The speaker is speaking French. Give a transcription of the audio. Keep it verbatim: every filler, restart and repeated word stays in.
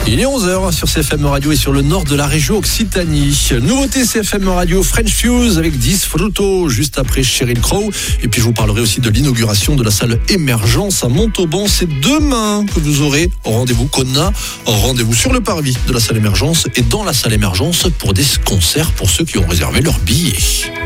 Il est onze heures sur C F M Radio et sur le nord de la région Occitanie. Nouveauté C F M Radio, French Fuse avec Disfruto, juste après Sheryl Crow. Et puis je vous parlerai aussi de l'inauguration de la salle Émergence à Montauban. C'est demain que vous aurez rendez-vous, qu'on a rendez-vous sur le parvis de la salle Émergence et dans la salle Émergence pour des concerts pour ceux qui ont réservé leurs billets.